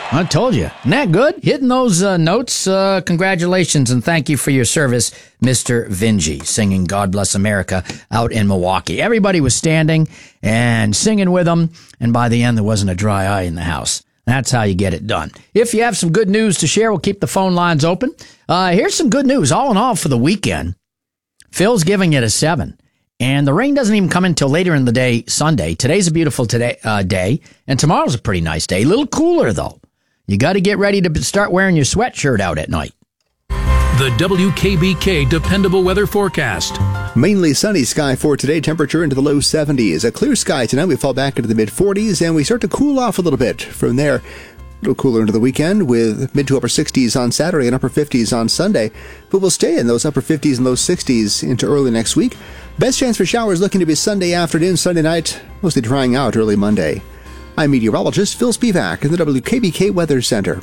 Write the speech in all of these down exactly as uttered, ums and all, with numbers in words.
I told you. Isn't that good? Hitting those uh, notes. Uh, congratulations and thank you for your service, Mister Vingy, singing God Bless America out in Milwaukee. Everybody was standing and singing with him, and by the end, there wasn't a dry eye in the house. That's how you get it done. If you have some good news to share, we'll keep the phone lines open. Uh, here's some good news. All in all, for the weekend, Phil's giving it a seven. And the rain doesn't even come until later in the day, Sunday. Today's a beautiful today uh, day, and tomorrow's a pretty nice day. A little cooler, though. You got to get ready to start wearing your sweatshirt out at night. The W K B K Dependable Weather Forecast. Mainly sunny sky for today, temperature into the low seventies. A clear sky tonight, we fall back into the mid forties, and we start to cool off a little bit. From there, a little cooler into the weekend with mid to upper sixties on Saturday and upper fifties on Sunday. But we'll stay in those upper fifties and low sixties into early next week. Best chance for showers looking to be Sunday afternoon, Sunday night, mostly drying out early Monday. I'm meteorologist Phil Spivak in the W K B K Weather Center.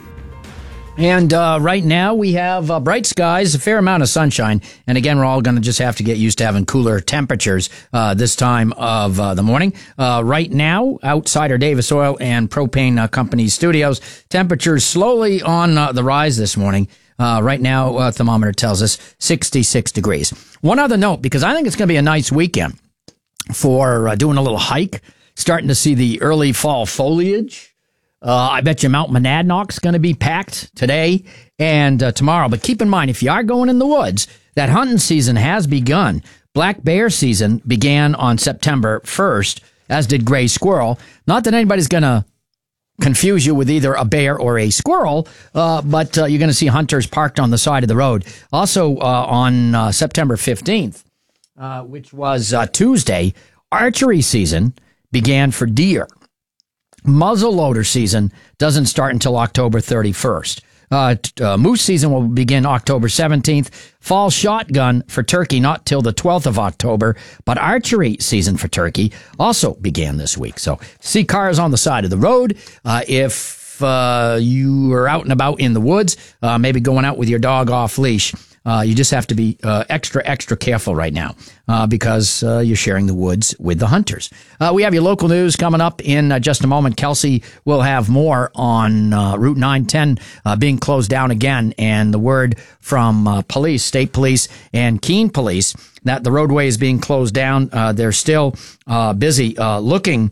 And uh, right now we have uh, bright skies, a fair amount of sunshine. And again, we're all going to just have to get used to having cooler temperatures uh, this time of uh, the morning. Uh, right now, outside our Davis Oil and Propane uh, Company studios, temperatures slowly on uh, the rise this morning. Uh, right now, uh, thermometer tells us sixty-six degrees. One other note, because I think it's going to be a nice weekend for uh, doing a little hike, starting to see the early fall foliage. Uh, I bet you Mount Monadnock's going to be packed today and uh, tomorrow. But keep in mind, if you are going in the woods, that hunting season has begun. Black bear season began on September first, as did gray squirrel. Not that anybody's going to confuse you with either a bear or a squirrel, uh, but uh, you're going to see hunters parked on the side of the road. Also, uh, on uh, September fifteenth, uh, which was uh, Tuesday, archery season began for deer. Muzzleloader season doesn't start until October thirty-first. Uh, t- uh, moose season will begin October seventeenth. Fall shotgun for turkey not till the twelfth of October, but archery season for turkey also began this week. So see cars on the side of the road. Uh, if uh, you are out and about in the woods, uh, maybe going out with your dog off leash, Uh, you just have to be uh, extra, extra careful right now uh, because uh, you're sharing the woods with the hunters. Uh, we have your local news coming up in uh, just a moment. Kelsey will have more on uh, Route nine ten uh, being closed down again, and the word from uh, police, state police, and Keene police that the roadway is being closed down. Uh, they're still uh, busy uh, looking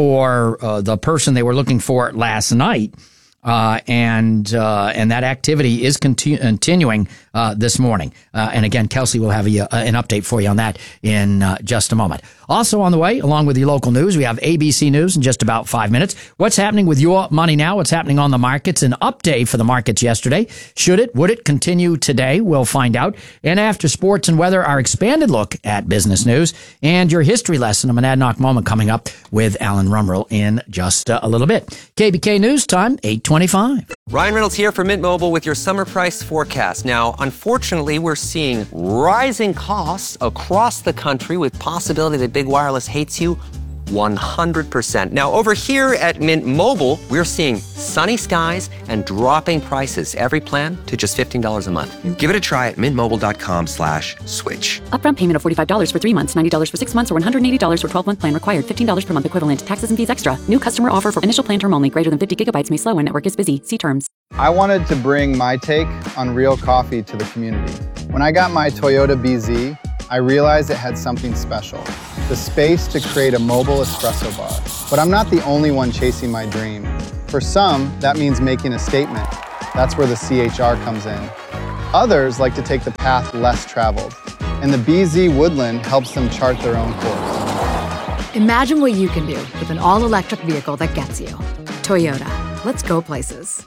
for uh, the person they were looking for last night. Uh, and uh, and that activity is continu- continuing uh, this morning. Uh, and again, Kelsey will have a, uh, an update for you on that in uh, just a moment. Also on the way, along with your local news, we have A B C News in just about five minutes. What's happening with your money now? What's happening on the markets? An update for the markets yesterday. Should it, would it continue today? We'll find out. And after sports and weather, our expanded look at business news and your history lesson, a Monadnock moment coming up with Alan Rumrell in just uh, a little bit. K B K News Time, eight twenty-five. Ryan Reynolds here from Mint Mobile with your summer price forecast. Now, unfortunately, we're seeing rising costs across the country with possibility that big wireless hates you one hundred percent. Now, over here at Mint Mobile, we're seeing sunny skies and dropping prices. Every plan to just fifteen dollars a month. Give it a try at mintmobile.com slash switch. Upfront payment of forty-five dollars for three months, ninety dollars for six months, or one hundred eighty dollars for twelve-month plan required. fifteen dollars per month equivalent. Taxes and fees extra. New customer offer for initial plan term only. Greater than fifty gigabytes may slow when network is busy. See terms. I wanted to bring my take on real coffee to the community. When I got my Toyota B Z, I realized it had something special. The space to create a mobile espresso bar. But I'm not the only one chasing my dream. For some, that means making a statement. That's where the C H R comes in. Others like to take the path less traveled. And the B Z Woodland helps them chart their own course. Imagine what you can do with an all-electric vehicle that gets you. Toyota. Let's go places.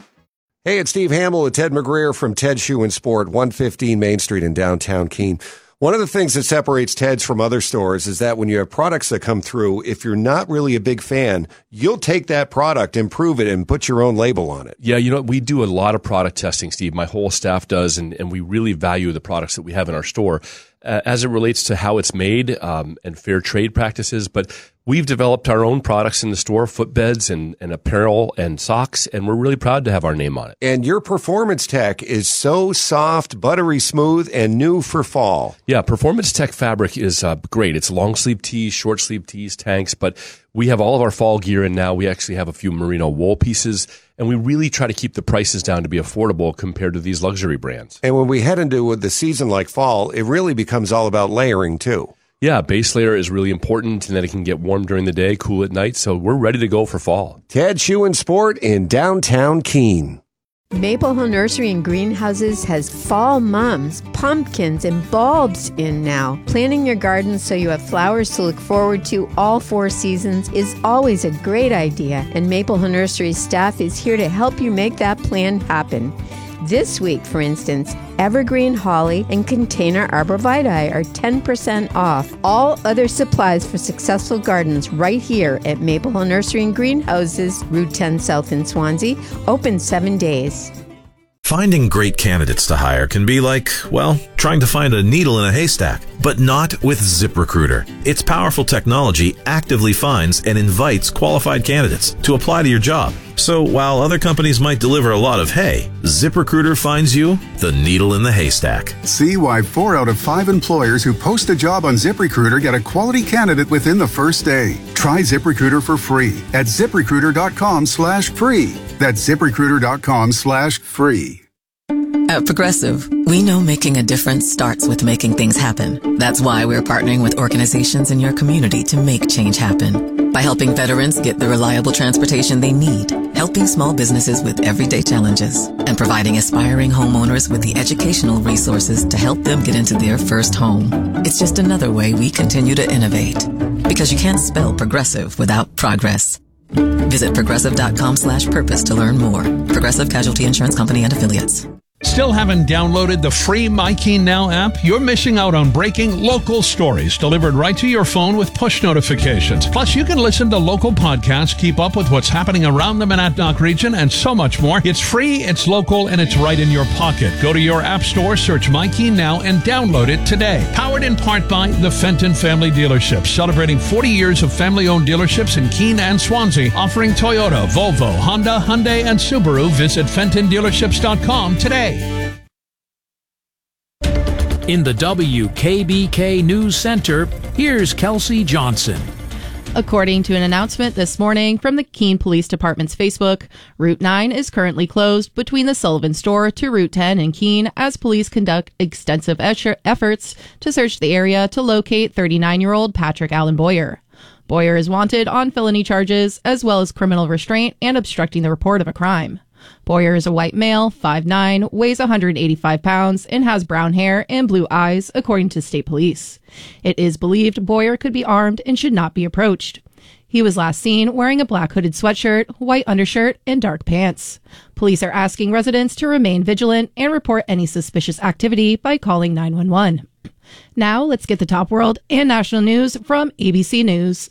Hey, it's Steve Hamill with Ted McGreer from Ted Shoe and Sport, one fifteen Main Street in downtown Keene. One of the things that separates Ted's from other stores is that when you have products that come through, if you're not really a big fan, you'll take that product, improve it, and put your own label on it. Yeah, you know, we do a lot of product testing, Steve. My whole staff does, and, and we really value the products that we have in our store uh, as it relates to how it's made um, and fair trade practices. But we've developed our own products in the store, footbeds and, and apparel and socks, and we're really proud to have our name on it. And your Performance Tech is so soft, buttery smooth, and new for fall. Yeah, Performance Tech fabric is uh, great. It's long sleeve tees, short sleeve tees, tanks, but we have all of our fall gear in now. We actually have a few merino wool pieces, And we really try to keep the prices down to be affordable compared to these luxury brands. And when we head into the season like fall, it really becomes all about layering too. Yeah, base layer is really important, and then it can get warm during the day, cool at night. So we're ready to go for fall. Ted Shoe and Sport in downtown Keene. Maple Hill Nursery and Greenhouses has fall mums, pumpkins, and bulbs in now. Planting your garden so you have flowers to look forward to all four seasons is always a great idea, and Maple Hill Nursery's staff is here to help you make that plan happen. This week, for instance, evergreen holly and container arborvitae are ten percent off. All other supplies for successful gardens right here at Maple Hill Nursery and Greenhouses, Route ten South in Swansea, open seven days. Finding great candidates to hire can be like, well, trying to find a needle in a haystack, but not with ZipRecruiter. Its powerful technology actively finds and invites qualified candidates to apply to your job. So while other companies might deliver a lot of hay, ZipRecruiter finds you the needle in the haystack. See why four out of five employers who post a job on ZipRecruiter get a quality candidate within the first day. Try ZipRecruiter for free at ZipRecruiter.com slash free. That's ZipRecruiter.com slash free. At Progressive, we know making a difference starts with making things happen. That's why we're partnering with organizations in your community to make change happen. By helping veterans get the reliable transportation they need, helping small businesses with everyday challenges, and providing aspiring homeowners with the educational resources to help them get into their first home. It's just another way we continue to innovate. Because you can't spell progressive without progress. Visit progressive.com slash purpose to learn more. Progressive Casualty Insurance Company and Affiliates. Still haven't downloaded the free MyKeen Now app? You're missing out on breaking local stories delivered right to your phone with push notifications. Plus, you can listen to local podcasts, keep up with what's happening around the Monadnock region, and so much more. It's free, it's local, and it's right in your pocket. Go to your app store, search MyKeen Now, and download it today. Powered in part by the Fenton Family Dealerships, celebrating forty years of family-owned dealerships in Keene and Swansea, offering Toyota, Volvo, Honda, Hyundai, and Subaru. Visit Fenton Dealerships dot com today. In the W K B K News Center, here's Kelsey Johnson. According to an announcement this morning from the Keene Police Department's Facebook, Route nine is currently closed between the Sullivan Store to Route ten in Keene as police conduct extensive efforts to search the area to locate thirty-nine-year-old Patrick Allen Boyer. Boyer is wanted on felony charges as well as criminal restraint and obstructing the report of a crime. Boyer is a white male, five nine, weighs one hundred eighty-five pounds, and has brown hair and blue eyes, according to state police. It is believed Boyer could be armed and should not be approached. He was last seen wearing a black hooded sweatshirt, white undershirt, and dark pants. Police are asking residents to remain vigilant and report any suspicious activity by calling nine one one. Now, let's get the top world and national news from A B C News.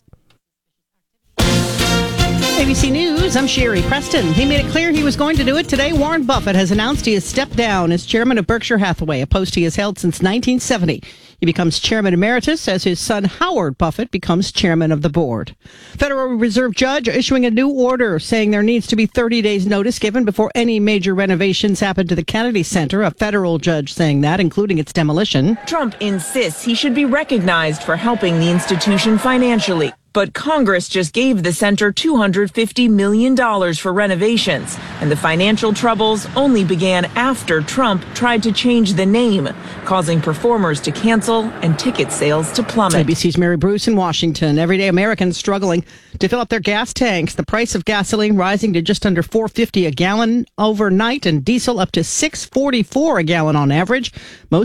A B C News, I'm Sherry Preston. He made it clear he was going to do it today. Warren Buffett has announced he has stepped down as chairman of Berkshire Hathaway, a post he has held since nineteen seventy. He becomes chairman emeritus as his son Howard Buffett becomes chairman of the board. Federal Reserve judge issuing a new order saying there needs to be thirty days notice given before any major renovations happen to the Kennedy Center. A federal judge saying that, including its demolition. Trump insists he should be recognized for helping the institution financially. But Congress just gave the center two hundred fifty million dollars for renovations, and the financial troubles only began after Trump tried to change the name, causing performers to cancel and ticket sales to plummet. A B C's Mary Bruce in Washington. Everyday Americans struggling to fill up their gas tanks. The price of gasoline rising to just under four dollars and fifty cents a gallon overnight, and diesel up to six dollars and forty-four cents a gallon on average. Most